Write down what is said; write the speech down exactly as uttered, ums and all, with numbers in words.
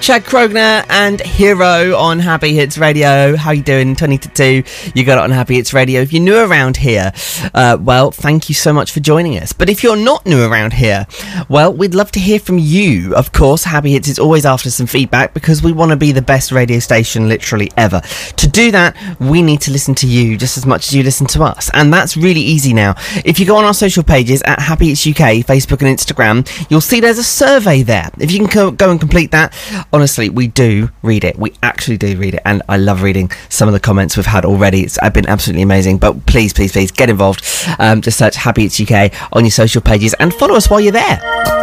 Chad Krogner and Hero on Happy Hits Radio. How you doing? twenty to two, you got it on Happy Hits Radio. If you're new around here, uh, well, thank you so much for joining us. But if you're not new around here, well, we'd love to hear from you. Of course, Happy Hits is always after some feedback because we want to be the best radio station literally ever. To do that, we need to listen to you just as much as you listen to us. And that's really easy now. If you go on our social pages at Happy Hits U K, Facebook and Instagram, you'll see there's a survey there. If you can co- go and complete that, honestly, we do read it. We actually do read it. And I love reading some of the comments we've had already. It's been absolutely amazing. But please, please, please get involved. Um, just search Happy Hits U K on your social pages and follow us while you're there.